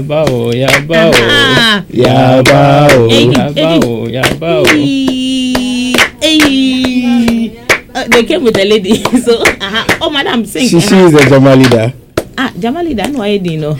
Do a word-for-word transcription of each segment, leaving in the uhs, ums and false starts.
Bao, ya bao, Ah. ya bao, Hey, ya hey. bao, ya bao. Hey, hey. Uh, they came with a lady, so uh-huh. Oh, madam, sing. She, she is the drama leader. Ah, Jamali, that's why you know.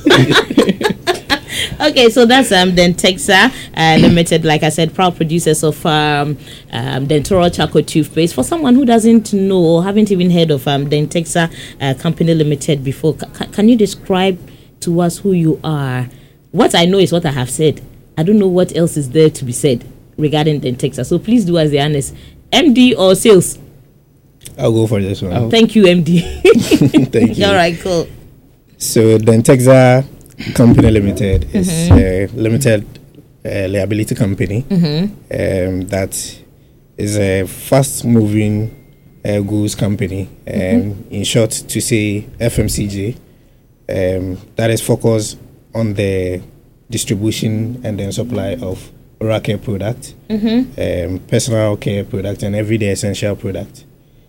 Okay, so that's um Dentexa uh, Limited. Like I said, proud producers of um, um Dentura Charcoal toothpaste. For someone who doesn't know or haven't even heard of um Dentexa uh, Company Limited before, c- can you describe to us who you are? What I know is what I have said. I don't know what else is there to be said regarding Dentexa. So please do as the honest. M D or sales? I'll go for this one. Oh. Thank you, M D. Thank you. All right, cool. So Dentexa Company Limited is a limited uh, liability company um, that is a fast-moving uh, goods company. Um, In short, to say F M C G, um, that is focused on the distribution and then supply of oral care products, um, personal care products, and everyday essential products.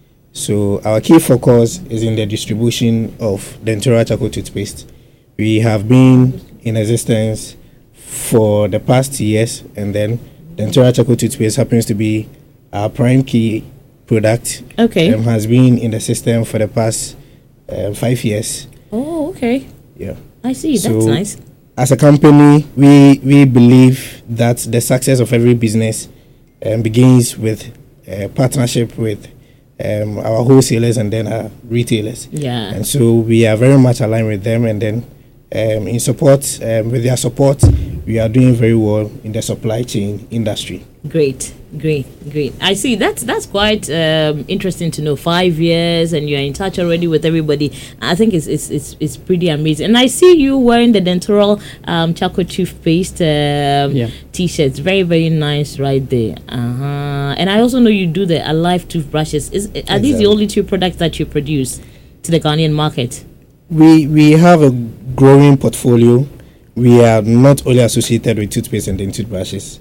So our key focus is in the distribution of Dentura Charcoal toothpaste. We have been in existence for the past years, and then Dentura Charcoal toothpaste happens to be our prime key product. Okay. Um, has been in the system for the past uh, five years. Oh, okay. Yeah. I see. That's So, nice. As a company, we we believe that the success of every business um, begins with a partnership with um, our wholesalers and then our retailers. Yeah. And so we are very much aligned with them, and then um, in support, um, with their support, we are doing very well in the supply chain industry. Great, great, great. I see. That's that's quite um, interesting to know. Five years, and you're in touch already with everybody. I think it's it's it's, it's pretty amazing. And I see you wearing the Dentural um, Charcoal toothpaste um, Yeah. t-shirts. Very very nice, right there. Uh huh. And I also know you do the Alive toothbrushes. Is are these the Exactly. only two products that you produce to the Ghanaian market? We we have a growing portfolio. We are not only associated with toothpaste and then toothbrushes.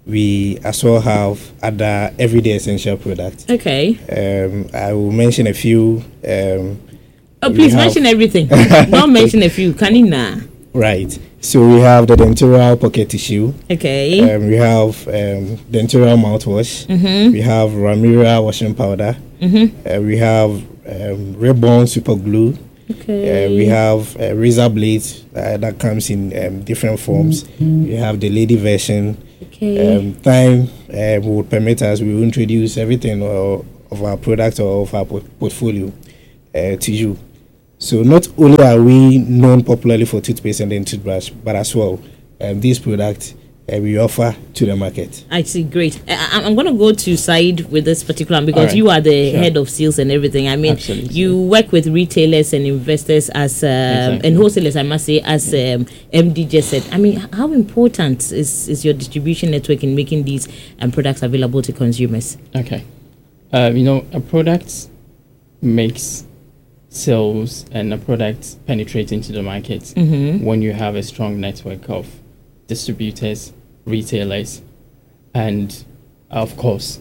We as well have other everyday essential products. Okay. Um, I will mention a few. Um, Oh, we please have- mention everything. Don't mention a few. Kanina. Right. So we have the Dentural pocket tissue. Okay. Um, we have um, Dentural mouthwash. Mm-hmm. We have Ramira washing powder. Mm-hmm. Uh, we have um, Reborn super glue. Okay. Uh, we have uh, razor blades uh, that comes in um, different forms. We have the lady version. Okay. Um, time uh, would permit us, we will introduce everything uh, of our product or of our port- portfolio uh, to you. So not only are we known popularly for toothpaste and then toothbrush, but as well, um, these products uh, we offer to the market. I see, great. I, I'm going to go to Said with this particular one because All right. you are the Sure. head of sales and everything. I mean, Absolutely. you work with retailers and investors as um, Exactly. and wholesalers, I must say, as um, M D just said. I mean, how important is, is your distribution network in making these um, products available to consumers? Okay. Uh, you know, a product makes sales and a product penetrate into the market Mm-hmm. when you have a strong network of distributors, retailers, and of course,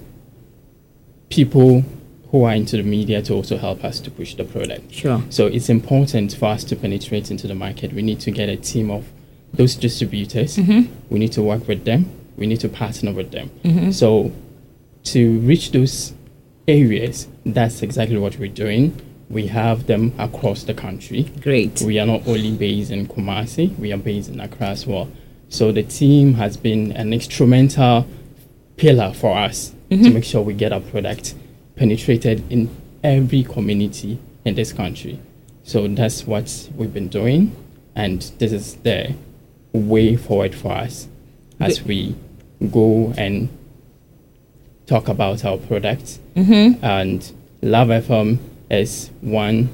people who are into the media to also help us to push the product. Sure. So it's important for us to penetrate into the market. We need to get a team of those distributors. Mm-hmm. We need to work with them. We need to partner with them. Mm-hmm. So to reach those areas, that's exactly what we're doing. We have them across the country. Great. We are not only based in Kumasi, we are based in Accra as well. So the team has been an instrumental pillar for us to make sure we get our product penetrated in every community in this country. So that's what we've been doing, and this is the way forward for us as Good. we go and talk about our products. Mm-hmm. And Love F M is one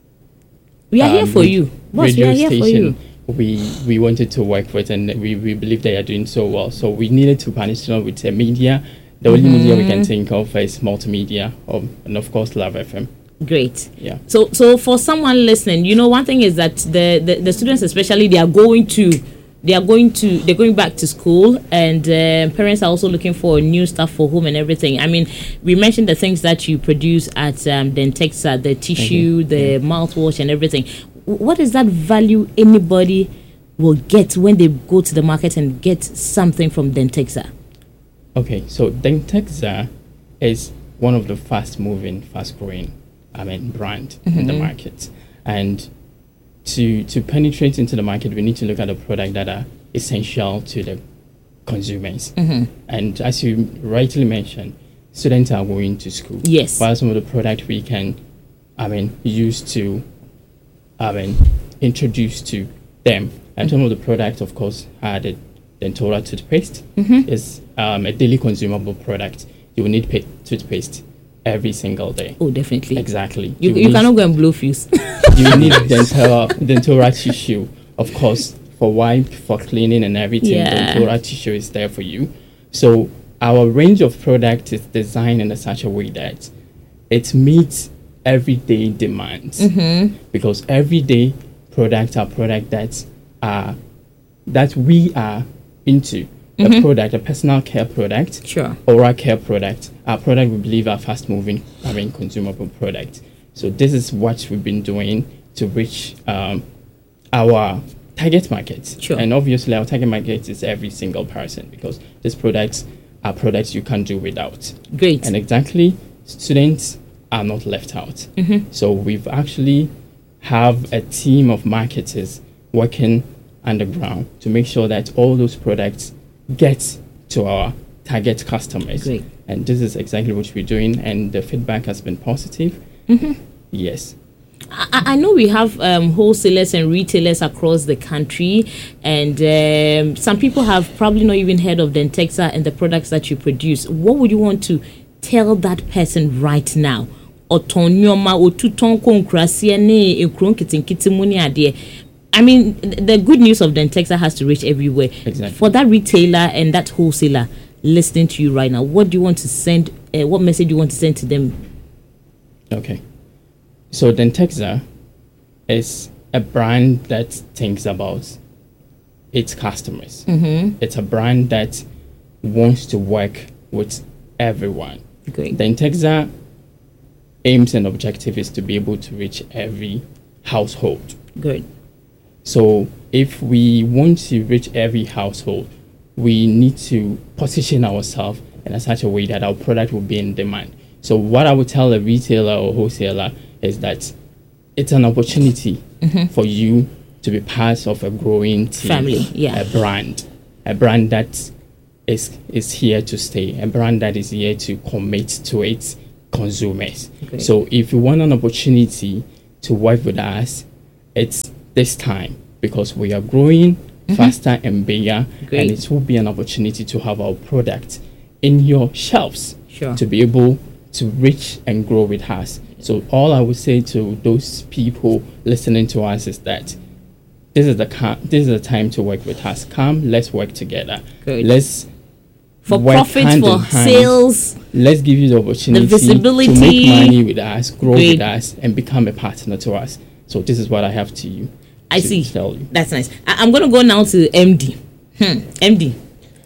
We are here um, for you. Boss, we radio are here for you. station we we wanted to work with, and we, we believe they are doing so well. So we needed to partner with the media. The only media we can think of is multimedia, or, and of course Love F M. Great. Yeah. So, so for someone listening, you know, one thing is that the, the, the students, especially, they are going to, they are going to, they're going back to school, and uh, parents are also looking for new stuff for home and everything. I mean, we mentioned the things that you produce at um, Dentexa, the tissue, the mouthwash, and everything. What is that value anybody will get when they go to the market and get something from Dentexa? Okay, so Dentexa is one of the fast-moving, fast-growing, I mean, brand mm-hmm. in the market. And to to penetrate into the market, we need to look at the product that are essential to the consumers. Mm-hmm. And as you rightly mentioned, students are going to school. Yes. What are some of the products we can, I mean, use to, I mean, introduce to them? And mm-hmm. some of the products, of course, are the Dentora toothpaste. Mm-hmm. Is um, a daily consumable product. You will need pa- toothpaste every single day. Oh, definitely. Exactly. You, you, you cannot go and blow fuse. You need Dentora, Dentora tissue, of course, for wipe, for cleaning and everything. Yeah. Dentora tissue is there for you. So our range of products is designed in a such a way that it meets everyday demands. Mm-hmm. Because everyday products are products that are that we are into. Mm-hmm. A product, a personal care product, sure, oral care product, our product we believe are fast moving, I mean consumable product. So this is what we've been doing to reach um, our target market. Sure. And obviously our target market is every single person, because these products are products you can't do without. Great. And exactly, students are not left out. Mm-hmm. So we've actually have a team of marketers working underground to make sure that all those products get to our target customers. Great. And this is exactly what we're doing, and the feedback has been positive. Mm-hmm. Yes. I, I know we have um, wholesalers and retailers across the country, and um, some people have probably not even heard of Dentexa and the products that you produce. What would you want to tell that person right now? I mean, the good news of Dentexa has to reach everywhere. Exactly. For that retailer and that wholesaler listening to you right now, what do you want to send? Uh, what message do you want to send to them? Okay. So Dentexa is a brand that thinks about its customers. Mm-hmm. It's a brand that wants to work with everyone. Great. Dentexa aims and objective is to be able to reach every household. Good. So if we want to reach every household, we need to position ourselves in such a way that our product will be in demand. So what I would tell a retailer or wholesaler is that it's an opportunity mm-hmm. for you to be part of a growing team, family, yeah, a brand, a brand that is is here to stay, a brand that is here to commit to its consumers. Great. So if you want an opportunity to work with us, it's this time, because we are growing mm-hmm. faster and bigger. Great. And it will be an opportunity to have our product in your shelves, sure, to be able to reach and grow with us. So all I would say to those people listening to us is that this is the ca- this is the time to work with us. Come, let's work together. Good. Let's for work profit, hand for in hand. sales. Let's give you the opportunity the visibility, to make money with us, grow Great. with us, and become a partner to us. So this is what I have to you. I to see. Tell you. That's nice. I- I'm going to go now to M D. Hmm. M D.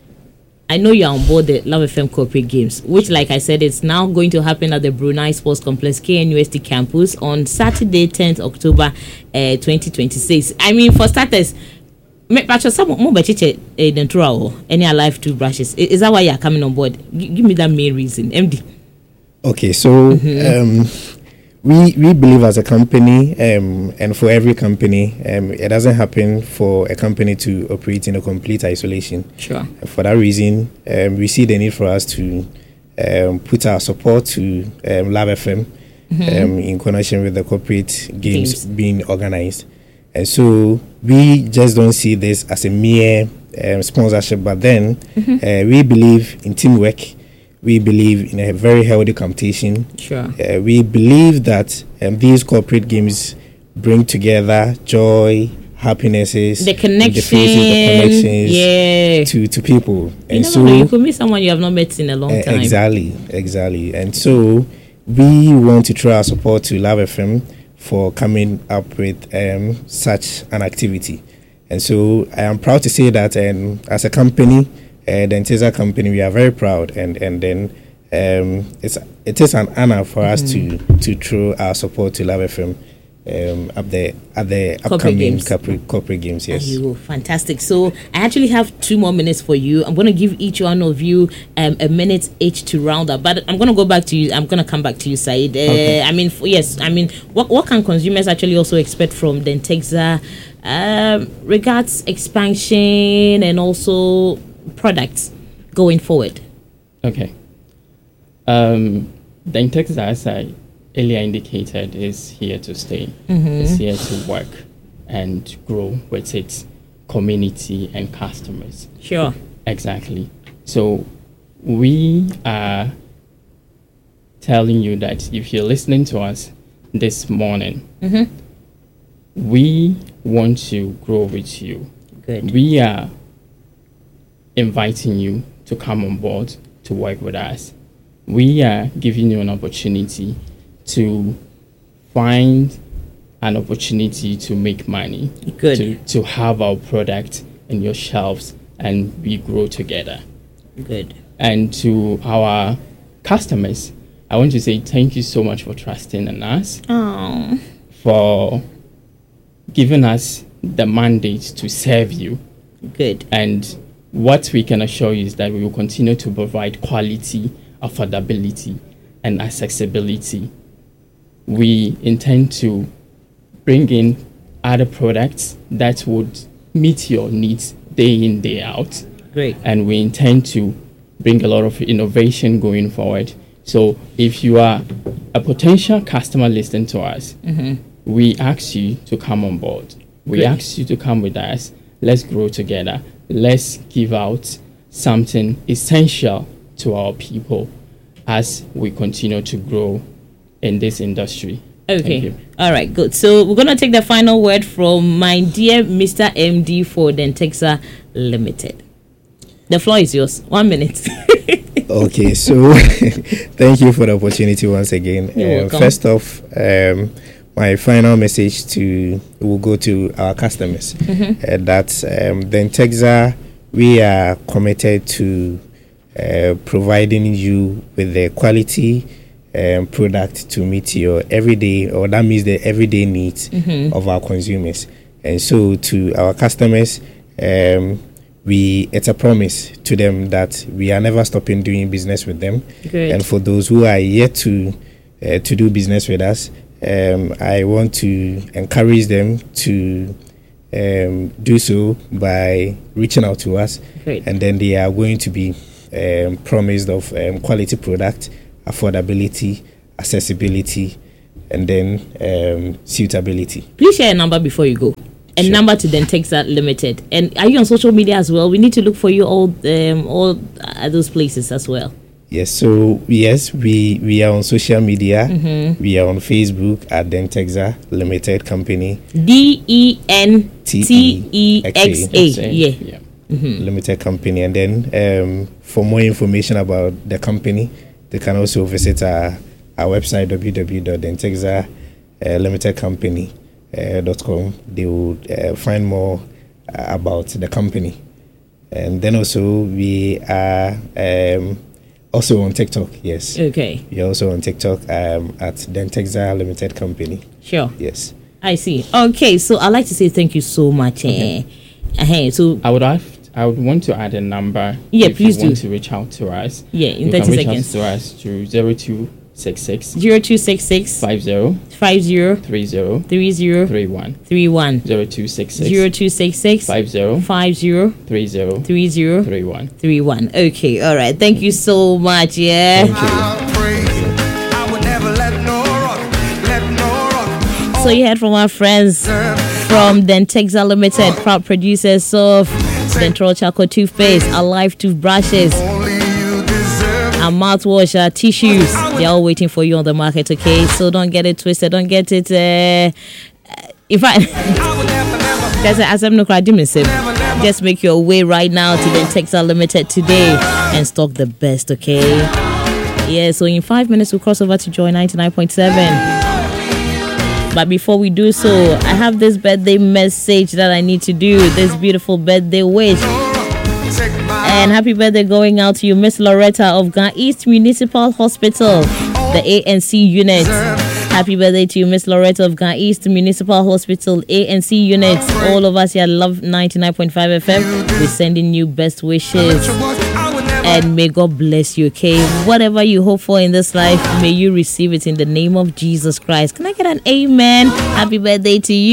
I know you're on board the Love F M Corporate Games, which, like I said, it's now going to happen at the Brunei Sports Complex K N U S T campus on Saturday, tenth October, uh, twenty twenty-six. I mean, for starters, me pacho some mo bechiche eh dentura or any alive toothbrushes. Is that why you're coming on board? G- give me that main reason, M D. Okay, so mm-hmm. um, we we believe as a company, um, and for every company, um, it doesn't happen for a company to operate in a complete isolation. Sure. And for that reason, um, we see the need for us to um, put our support to um, Love F M mm-hmm. um, in connection with the corporate games, games being organized. And so we just don't see this as a mere um, sponsorship, but then mm-hmm. uh, we believe in teamwork. We believe in a very healthy competition. Sure. Uh, we believe that um, these corporate games bring together joy, happinesses, the connection, the faces, the connections yeah. to, to people. You and never so know, you could meet someone you have not met in a long uh, time. Exactly, exactly. And so we want to throw our support to Love F M for coming up with um, such an activity. And so I am proud to say that um, as a company, Uh, the Dentexa company, we are very proud, and and then um, it's it is an honor for mm-hmm. us to to throw our support to Love F M um, at the at the Corporate upcoming games. corporate, corporate games. Yes. You fantastic. So I actually have two more minutes for you. I'm going to give each one of you um, a minute each to round up. But I'm going to go back to you. I'm going to come back to you, Said. Uh, Okay. I mean, f- yes. I mean, what what can consumers actually also expect from Dentexa um, regards expansion and also products going forward? Okay. Um, the Intex, as I earlier indicated, is here to stay. It's here to work and grow with its community and customers. Sure. Exactly. So we are telling you that if you're listening to us this morning, we want to grow with you. Good. We are inviting you to come on board to work with us. We are giving you an opportunity to find an opportunity to make money, Good. to, to have our product in your shelves, and we grow together. Good. And to our customers, I want to say thank you so much for trusting in us, Oh. for giving us the mandate to serve you. Good. And what we can assure you is that we will continue to provide quality, affordability, and accessibility. We intend to bring in other products that would meet your needs day in, day out. Great. And we intend to bring a lot of innovation going forward. So if you are a potential customer listening to us, we ask you to come on board. We Great. ask you to come with us. Let's grow together. Let's give out something essential to our people as we continue to grow in this industry. Thank Okay. you. All right, good. So we're going to take the final word from my dear Mister M D for Dentexa Limited. The floor is yours. One minute. Okay, so thank you for the opportunity once again. You're Uh, welcome. first off, um, my final message to will go to our customers. Uh, that um, the Dentexa, we are committed to uh, providing you with the quality um, product to meet your everyday, or that means the everyday needs of our consumers. And so to our customers, um, we it's a promise to them that we are never stopping doing business with them. Great. And for those who are yet to uh, to do business with us, um, I want to encourage them to um, do so by reaching out to us. Great. And then they are going to be um, promised of um, quality product, affordability, accessibility, and then um, suitability. Please share a number before you go. A Sure. number to Dentexa Limited. And are you on social media as well? We need to look for you all um, all at those places as well. Yes, so yes, we we are on social media. We are on Facebook at Dentexa Limited Company D E N T E X A. Say, Yeah. yeah. Limited Company, and then um, for more information about the company, they can also visit our our website w w w dot dentexa limited company dot com. They will uh, find more uh, about the company, and then also we are um, also on TikTok. Yes, Okay. we are also on TikTok um, at Dentexa Limited Company. Sure. Yes. I see. Okay. So I'd like to say thank you so much. Eh. Uh-huh. So, I would have, I would want to add a number. Yeah, if please you want do. to reach out to us. yeah, in you thirty can reach seconds. out to us to zero two six six zero two six six five zero five zero three zero three zero three one three one zero two six six zero two six six five zero five zero three zero three zero three one. three one. Okay. All right. Thank you so much. Yeah. So you heard from our friends from Dentexa Limited, proud producers of Dentrol Charcoal toothpaste, Alive toothbrushes, and mouthwash, uh, tissues. They're all waiting for you on the market, okay? So don't get it twisted. Don't get it. Uh, in fact, that's as I'm not just make your way right now to Dentexa Limited today and stock the best, okay? Yeah, so in five minutes we'll cross over to Joy ninety-nine point seven. But before we do so, I have this birthday message that I need to do. This beautiful birthday wish. And happy birthday going out to you, Miss Loretta of Ga East Municipal Hospital, the A N C unit. Happy birthday to you, Miss Loretta of Ga East Municipal Hospital A N C units. All of us here love ninety-nine point five F M. We're sending you best wishes. And may God bless you, okay? Whatever you hope for in this life, may you receive it in the name of Jesus Christ. Can I get an amen? Happy birthday to you.